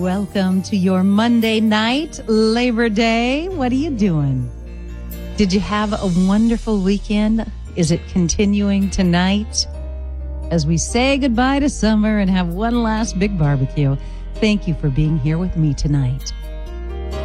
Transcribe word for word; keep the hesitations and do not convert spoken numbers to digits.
Welcome to your Monday night, Labor Day. What are you doing? Did you have a wonderful weekend? Is it continuing tonight? As we say goodbye to summer and have one last big barbecue, thank you for being here with me tonight.